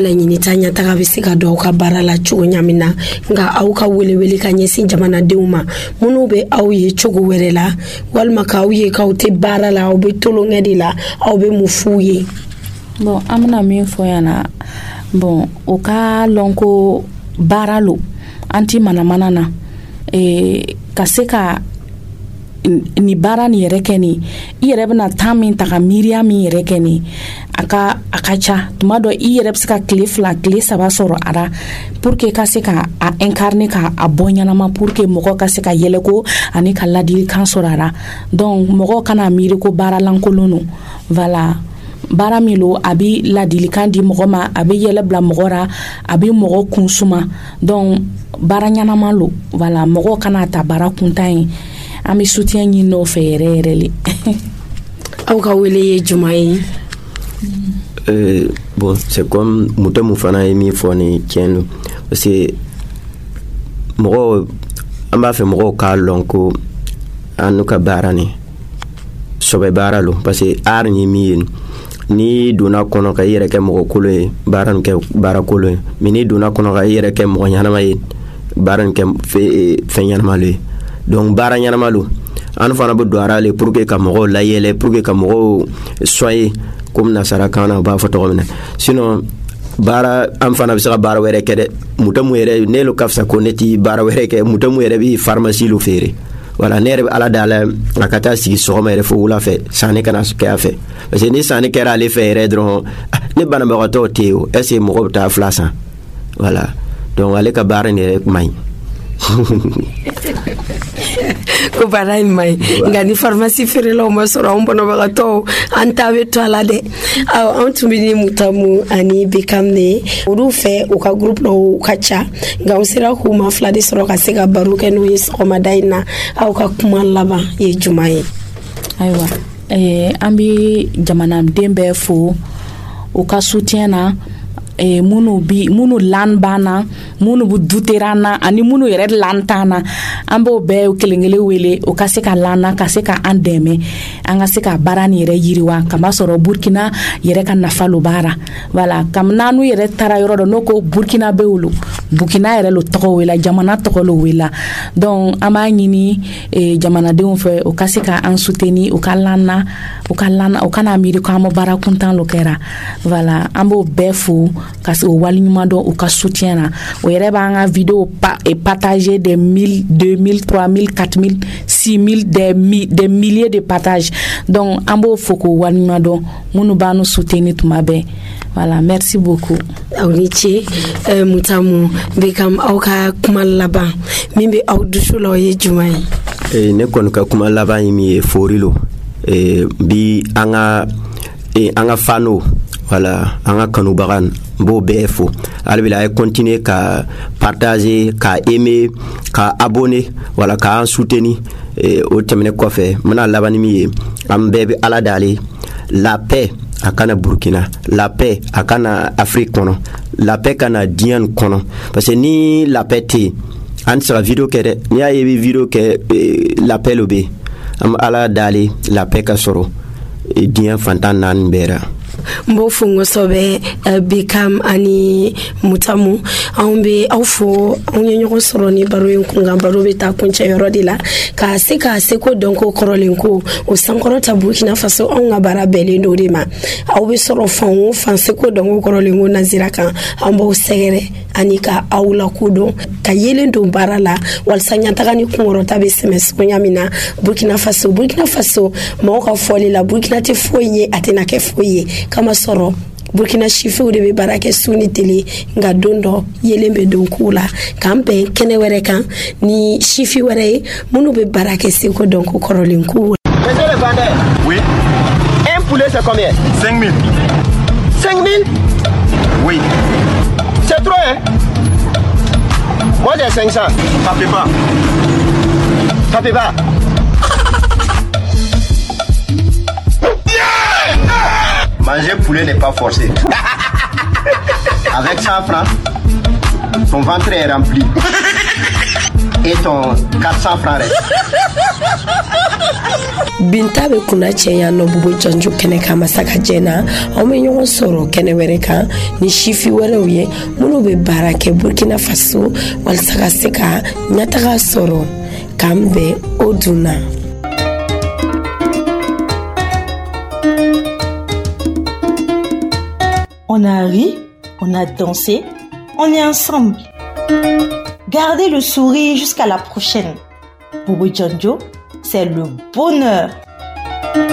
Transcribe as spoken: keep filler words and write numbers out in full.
laɲini ta ɲataga bɛ se ka don aw ka baara la cogo ɲamin na nka aw ka welewele ka ɲɛsin jamanadenw ma minnu bɛ aw ye cogo wɛrɛ la walima k'aw ye k'aw tɛ baara la aw bɛ tolonkɛ de la aw bɛ mun f'u ye. Bon an bɛna min fɔ yan na bon o ka lɔn ko baara lo an ti manamana na eh, ka se ka ni baara ni yɛrɛ kɛ ni i yɛrɛ bɛna temps min ta ka miiriya min yɛrɛ kɛ ni a ka a ka ca tuma dɔ i yɛrɛ bɛ se ka tile fila tile saba sɔrɔ a la pour que ka se ka a incarner ka a bɔ ɲanama pour que mɔgɔ ka se ka yɛlɛko ani ka ladilikan sɔrɔ a la donc mɔgɔ kana miiri ko baara lankolon no voilà baara min lo a bɛ ladilikan di mɔgɔ ma a bɛ yɛlɛ bila mɔgɔ ra a bɛ mɔgɔ kun suma donc baara ɲanama lo voilà mɔgɔ kana ta baara kuntan ye an bɛ soutien ɲini n'o fɛ yɛrɛ yɛrɛ le. Aw ka wele ye juma ye? Euh, bon, c'est comme muto mu fana ye min fɔ ni tiɲɛ lo parce que mɔgɔ an b'a fɛ mɔgɔw k'a lɔn ko an n'u ka baara ni sɔbɛ baara lo parce que art ni min ye ni donna kɔnɔ ka i yɛrɛ kɛ mɔgɔ kolon ye baara nin kɛ baara kolon ye mais ni donna kɔnɔ ka i yɛrɛ kɛ mɔgɔ ɲanama ye baara nin kɛ fɛn ɲanama lo ye donc baara ɲanama lo an fana bɛ don ara le pour que ka mɔgɔw layɛlɛ pour que ka mɔgɔw soye comme nasara kan na u b'a fɔ tɔgɔ min na sinon baara an fana bɛ se ka baara wɛrɛ kɛ dɛ muto mu yɛrɛ ne lo ka fisa ko ne ti baara wɛrɛ kɛ muto mu yɛrɛ bɛ pharmacie lo feere voilà ne yɛrɛ bɛ ala dala a ka taa sigi sɔgɔma yɛrɛ fo wula fɛ sanni kana kɛ a fɛ parce que ni sanni kɛra ale fɛ yɛrɛ dɔrɔn ne banabagatɔw tɛ yen o est ce que mɔgɔ bɛ taa fila san voilà donc ale ka baara nin yɛrɛ man ɲi. Ko baara in man ɲi nka ni pharmacie feerelaw ma sɔrɔ anw banabagatɔw an ta bɛ to a la dɛ. Awɔ anw tun bɛ ni Mutamu ani Bekam de olu fɛ u ka groupe dɔw ka ca nka u sera k'u ma fila de sɔrɔ ka se ka baro kɛ n'u ye sɔgɔmada in na aw ka kuma laban ye juma ye? Ayiwa eh, an bɛ jamanaden bɛɛ fo u ka soutien na eh, munu bi munu lan bana munu bu duterana ani munu yɛrɛ lan tana an b'o bɛɛ kelen-kelen wele o ka se ka lana ka se ka an dɛmɛ an ka se ka baara ni yɛrɛ yiriwa kama sɔrɔ Burkina yɛrɛ ka nafa lo baara voilà kam nanu yɛrɛ tara yɔrɔ dɔ no ko Burkina be wolo Burkina yɛrɛ lo tɔgɔ wela jamana tɔgɔ lo wela donc an b'a ɲini eh, jamanadenw fɛ o ka se ka an soutenir o ka lana o ka lana o kana miiri ko an ma baara kuntan lo kɛra voilà an b'o bɛɛ fo ka se o wali ɲuman dɔn o ka soutien na o yɛrɛ b'an ka vidéo pa, et partager des mille deux mille trois mille quatre mille six mille des, mi, des milliers de partages donc an b'o fo k'o wali ɲuman dɔn minnu b'an nu soutenir tuma bɛɛ voilà merci beaucoup. Aw ni ce euh, Mutamu Bekam aw ka kuma laban min bɛ aw dusu la o ye juma ye? Eh, ne kɔni ka kuma laban ye min ye fori lo eh, bi an ka eh, an ka fano voilà an ka kanubaga b'o bɛɛ fo ale bɛ a ye continuer ka partager ka aimer ka abonner voilà ka an soutenir eh, o tɛmɛnen kɔfɛ n bɛna laban ni min ye an bɛɛ bɛ ala dale la paix a kana Burkina la paix a kana Afrique kɔnɔ la paix kana diɲɛ kɔnɔ parce que ni la paix tɛ yen an tɛ se ka video kɛ dɛ n'i y'a ye i bɛ video kɛ eh, la paix lo bɛ yen an bɛ ala dale la paix ka sɔrɔ eh, diɲɛ fantan naani bɛɛ la. Mbo fungo sobe uh, Bekam ani Mutamu anw be aw fo anw ye ɲɔgɔn sɔrɔ ni baro in kun kan baro bɛ taa kuncɛ yɔrɔ de la ka se ka seko dɔn ko kɔrɔlen ko o sankɔrɔta Burkina Faso anw ka baara bɛɛlen do de ma aw bɛ sɔrɔ fan o fan seko dɔn ko kɔrɔlen ko nazira kan an b'aw sɛgɛrɛ ani ka aw lakodɔn ka yelen don baara la walasa ɲataga ni kunkɔrɔta bɛ sɛmɛ sogoya min na Burkina Faso Burkina Faso mɔgɔw ka fɔli la Burkina tɛ foyi ye a tɛna kɛ foyi ye kama sɔrɔ Burkina sifiw de bɛ baara kɛ su ni tele nka don dɔ yelen bɛ don k'u la k'an bɛn kɛnɛ wɛrɛ kan ni sifi wɛrɛ ye minnu bɛ baara kɛ seko dɔn ko kɔrɔlen k'u. Monsieur le vendeur. Oui. Un poulet c'est combien? Cinq mille. Cinq mille? Oui. C'est trop hein? Moi j'ai cinq cents. Tapez pas. Tapez pas. Manger poulet n'est pas forcé. Avec cent francs, ton ventre est rempli. Et ton quatre cents francs reste. binta bɛ kunna cɛ yan nɔ Bobo Janjo kɛnɛ kan Masakajɛ na aw bɛ ɲɔgɔn sɔrɔ kɛnɛ wɛrɛ kan ni sifi wɛrɛw ye minnu bɛ baara kɛ Burkina Faso walasa ka se ka ɲɛtaga sɔrɔ k'an bɛn o dunna. On a ri, on a dansé, on est ensemble. Gardez le sourire jusqu'à la prochaine. Bobo Janjo, c'est le bonheur.